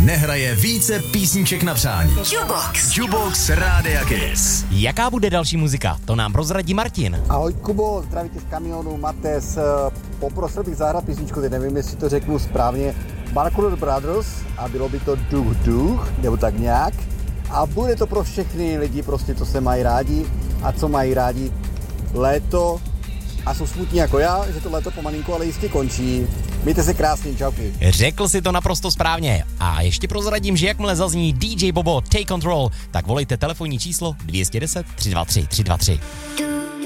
nehraje více písniček na přání. Jukebox Rádia Kiss. Jaká bude další muzika? To nám prozradí Martin. Ahoj Kubo, zdravíte z kamionu, Mates. Poprosil bych zahrát písničku, teď nevím, jestli to řeknu správně, Barclay Brothers a bylo by to Duch Duch, nebo tak nějak. A bude to pro všechny lidi prostě, co se mají rádi a co mají rádi léto a jsou smutní jako já, že to léto pomalinku, ale jistě končí. Mějte se krásně, čauky. Řekl si to naprosto správně. A ještě prozradím, že jakmile zazní DJ Bobo Take Control, tak volejte telefonní číslo 210 323 323.